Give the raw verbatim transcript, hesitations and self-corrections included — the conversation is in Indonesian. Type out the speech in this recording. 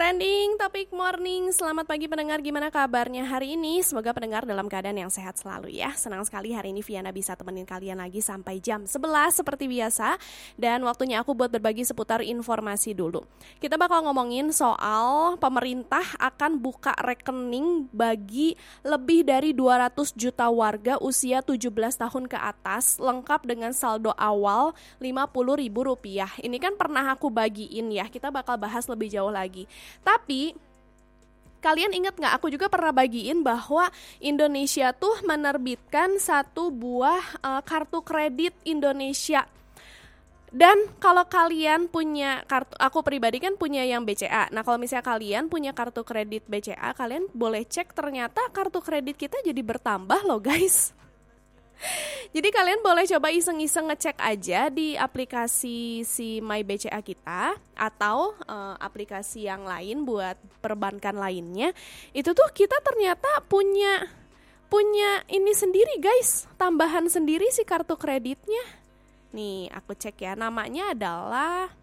Trending Topik Morning. Selamat pagi pendengar, gimana kabarnya hari ini? Semoga pendengar dalam keadaan yang sehat selalu ya. Senang sekali hari ini Viana bisa temenin kalian lagi sampai jam sebelas seperti biasa. Dan waktunya aku buat berbagi seputar informasi dulu. Kita bakal ngomongin soal pemerintah akan buka rekening bagi lebih dari dua ratus juta warga usia tujuh belas tahun ke atas, lengkap dengan saldo awal lima puluh ribu rupiah. Ini kan pernah aku bagiin ya, kita bakal bahas lebih jauh lagi. Tapi kalian ingat gak, aku juga pernah bagiin bahwa Indonesia tuh menerbitkan satu buah uh, kartu kredit Indonesia. Dan kalau kalian punya kartu, aku pribadi kan punya yang B C A. Nah kalau misalnya kalian punya kartu kredit B C A, kalian boleh cek ternyata kartu kredit kita jadi bertambah loh guys. Jadi kalian boleh coba iseng-iseng ngecek aja di aplikasi si My B C A kita atau uh, aplikasi yang lain buat perbankan lainnya. Itu tuh kita ternyata punya punya ini sendiri guys, tambahan sendiri si kartu kreditnya. Nih aku cek ya, namanya adalah